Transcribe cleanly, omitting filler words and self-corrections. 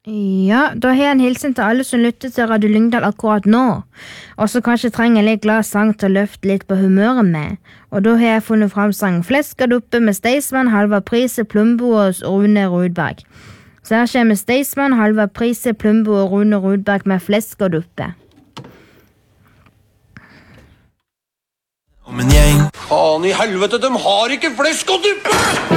Ja, da har jeg en hilsen til alle som lytter til Radio Lyngdal akkurat nå, og som kanskje trenger litt glad sang til å løfte litt på humøret med. Og da har jeg funnet fram sang Flesk og duppe med Staysman, Halvard Prise, Plumbo og Rune Rudberg. Så her kommer Staysman, Halvard Prise, Plumbo og Rune Rudberg med Flesk og duppe. Om en gjeng. Faen i helvete, de har ikke flesk og duppe!